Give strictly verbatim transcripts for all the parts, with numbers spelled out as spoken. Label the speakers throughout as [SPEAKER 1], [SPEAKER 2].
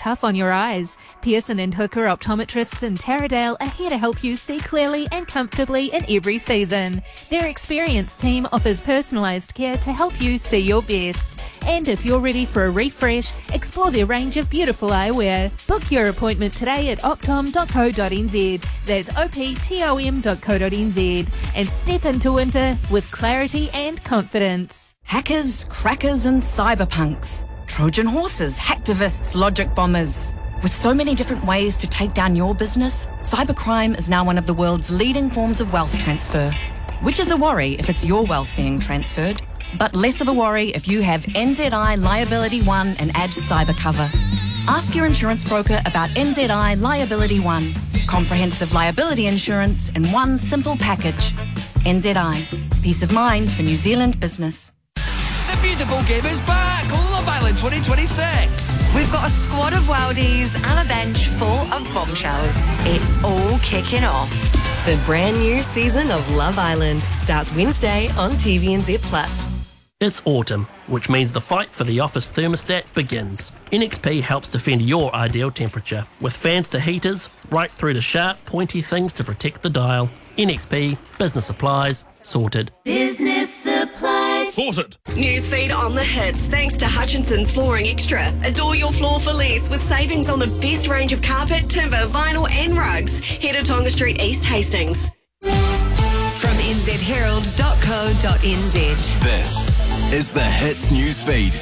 [SPEAKER 1] tough on your eyes? Pearson and Hooker optometrists in Taradale are here to help you see clearly and comfortably in every season. Their experienced team offers personalised care to help you see your best. And if you're ready for a refresh, explore their range of beautiful eyewear. Book your appointment today at optom dot co dot n z. That's O P T O M dot co dot n z. And step into winter with clarity and confidence.
[SPEAKER 2] Hackers, crackers and cyberpunks. Trojan horses, hacktivists, logic bombers. With so many different ways to take down your business, cybercrime is now one of the world's leading forms of wealth transfer. Which is a worry if it's your wealth being transferred, but less of a worry if you have N Z I Liability One and add cyber cover. Ask your insurance broker about N Z I Liability One. Comprehensive liability insurance in one simple package. N Z I. Peace of mind for New Zealand business.
[SPEAKER 3] The beautiful game is back! Love Island twenty twenty-six!
[SPEAKER 4] We've got a squad of worldies and a bench full of bombshells. It's all kicking off.
[SPEAKER 5] The brand new season of Love Island starts Wednesday on T V N Z plus.
[SPEAKER 6] It's autumn, which means the fight for the office thermostat begins. N X P helps defend your ideal temperature, with fans to heaters, right through to sharp, pointy things to protect the dial. N X P, business supplies, sorted.
[SPEAKER 7] Business supplies.
[SPEAKER 3] Sorted.
[SPEAKER 8] Newsfeed on the hits thanks to Hutchinson's Flooring Extra. Adore your floor for less with savings on the best range of carpet, timber, vinyl and rugs. Head to Tonga Street East Hastings.
[SPEAKER 4] From n z herald dot co dot n z.
[SPEAKER 9] This is the Hits Newsfeed.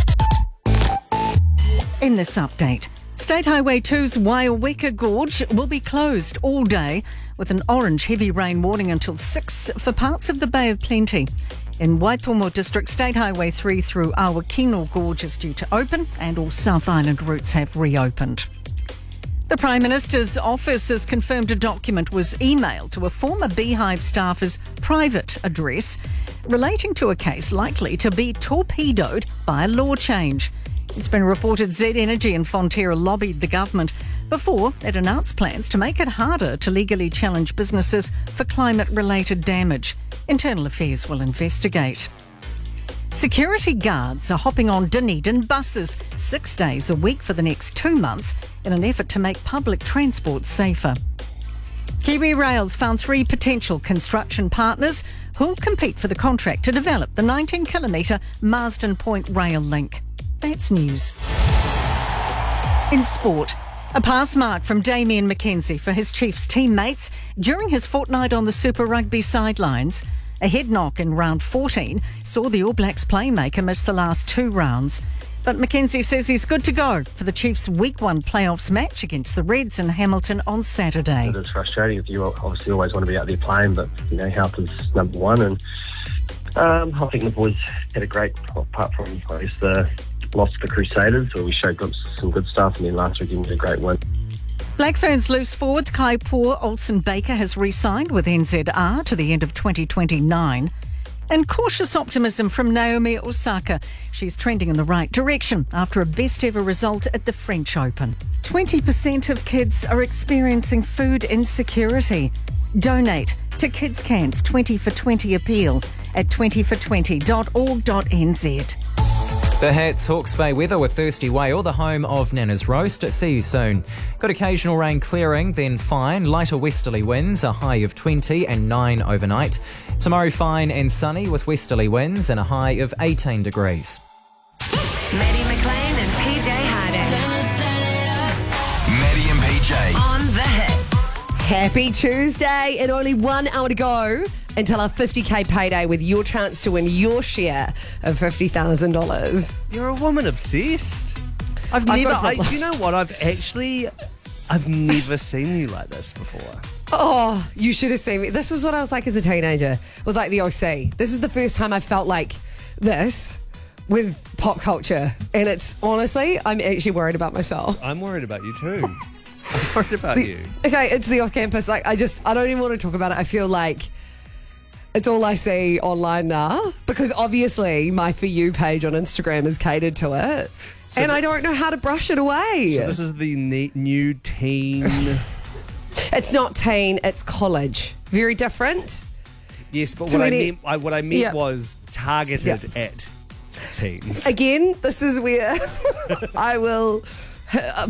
[SPEAKER 10] In this update, State Highway two's Waiaweka Gorge will be closed all day with an orange heavy rain warning until six for parts of the Bay of Plenty. In Waitomo District, State Highway three through Awakino Gorge is due to open and all South Island routes have reopened. The Prime Minister's office has confirmed a document was emailed to a former Beehive staffer's private address relating to a case likely to be torpedoed by a law change. It's been reported Z Energy and Fonterra lobbied the government before it announced plans to make it harder to legally challenge businesses for climate-related damage. Internal Affairs will investigate. Security guards are hopping on Dunedin buses six days a week for the next two months in an effort to make public transport safer. Kiwi Rails found three potential construction partners who'll compete for the contract to develop the nineteen kilometre Marsden Point rail link. That's news. In sport, a pass mark from Damien McKenzie for his Chiefs teammates during his fortnight on the Super Rugby sidelines. A head knock in round fourteen saw the All Blacks playmaker miss the last two rounds. But McKenzie says he's good to go for the Chiefs' Week one playoffs match against the Reds in Hamilton on Saturday.
[SPEAKER 11] It is frustrating. You obviously always want to be out there playing, but you know, health is number one. And um, I think the boys had a great, apart from I guess the loss to the Crusaders, where we showed good, some good stuff, and then last weekend was a great win.
[SPEAKER 10] Black Ferns loose forward Kai Poor Olsen Baker has re-signed with N Z R to the end of twenty twenty-nine. And cautious optimism from Naomi Osaka. She's trending in the right direction after a best ever result at the French Open. twenty percent of kids are experiencing food insecurity. Donate to Kids Can's twenty for twenty appeal at twenty for twenty dot org dot n z.
[SPEAKER 12] The Hats, Hawke's Bay weather with Thirsty Whale, the home of Nana's Roast. See you soon. Got occasional rain clearing, then fine. Lighter westerly winds, a high of twenty and nine overnight. Tomorrow fine and sunny with westerly winds and a high of eighteen degrees.
[SPEAKER 4] Maddie McLean and P J Harding.
[SPEAKER 9] Maddie and P J.
[SPEAKER 4] On the Hits.
[SPEAKER 13] Happy Tuesday and only one hour to go until our fifty k payday with your chance to win your share of fifty thousand dollars.
[SPEAKER 14] You're a woman obsessed. I've,
[SPEAKER 13] I've
[SPEAKER 14] never,
[SPEAKER 13] got a
[SPEAKER 14] I,
[SPEAKER 13] problem.
[SPEAKER 14] do you know what? I've actually, I've never seen you like this before.
[SPEAKER 13] Oh, you should have seen me. This was what I was like as a teenager with like the O C. This is the first time I felt like this with pop culture. And it's honestly, I'm actually worried about myself.
[SPEAKER 14] I'm worried about you too. I'm worried about
[SPEAKER 13] The-
[SPEAKER 14] you.
[SPEAKER 13] Okay, it's the off campus. Like, I just, I don't even want to talk about it. I feel like it's all I see online now because obviously my For You page on Instagram is catered to it.
[SPEAKER 14] So
[SPEAKER 13] and
[SPEAKER 14] the-
[SPEAKER 13] I don't know how to brush it away.
[SPEAKER 14] So this is the ne- new teen.
[SPEAKER 13] It's not teen, it's college. Very different.
[SPEAKER 14] Yes, but
[SPEAKER 13] To
[SPEAKER 14] what I
[SPEAKER 13] any-
[SPEAKER 14] meant, I, what I meant
[SPEAKER 13] Yeah.
[SPEAKER 14] was targeted
[SPEAKER 13] Yeah.
[SPEAKER 14] at teens.
[SPEAKER 13] Again, this is where I will